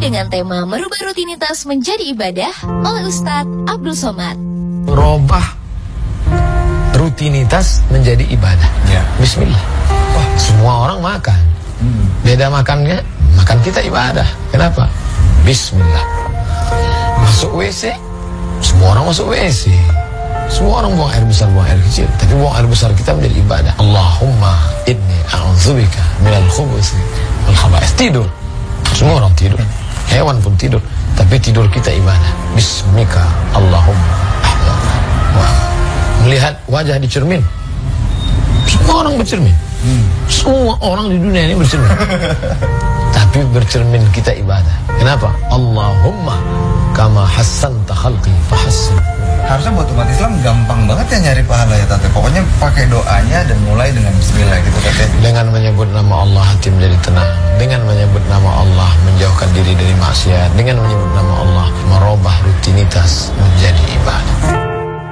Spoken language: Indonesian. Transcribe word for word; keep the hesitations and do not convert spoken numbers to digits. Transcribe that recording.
dengan tema merubah rutinitas menjadi ibadah oleh Ustadz Abdul Somad. Merubah rutinitas menjadi ibadah. Ya. Bismillah. Wah, semua orang makan. Hmm. Beda makannya, makan kita ibadah. Kenapa? Bismillah. Masuk W C, semua orang masuk W C. Semua orang buang air besar, buang air kecil. Tapi buang air besar kita menjadi ibadah. Allahumma inni a'udzubika minal khubuthi wal khaba'ith. Tidur. Semua orang tidur. Hewan pun tidur. Tapi tidur kita ibadah. Bismika Allahumma ahya. Wah. Melihat wajah di cermin. Semua orang bercermin. Hmm. Semua orang di dunia ini bercermin. Tapi bercermin kita ibadah. Kenapa? Allahumma kama hassanta khalqi fahassin. Harusnya buat umat Islam gampang banget ya nyari pahala ya Tante. Pokoknya pakai doanya dan mulai dengan bismillah gitu Tante. Dengan menyebut nama Allah hati menjadi tenang. Dengan menyebut nama Allah menjauhkan diri dari maksiat. Dengan menyebut nama Allah merubah rutinitas